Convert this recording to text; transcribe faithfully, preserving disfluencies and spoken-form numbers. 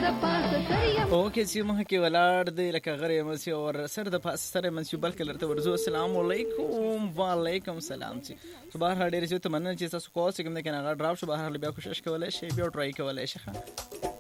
اوکې چې مخ کې ولاړ دی لکه غری مسی اور سر د پاس سره منسوب بلکې لرته ورزو السلام علیکم وعلیکم سلام چې په بهر ډیر چې ته مننه چې تاسو کول چې کوم نه کنه ډراپ شو بهر بیا کوشش کولای شي بیا ټرای کولای شي.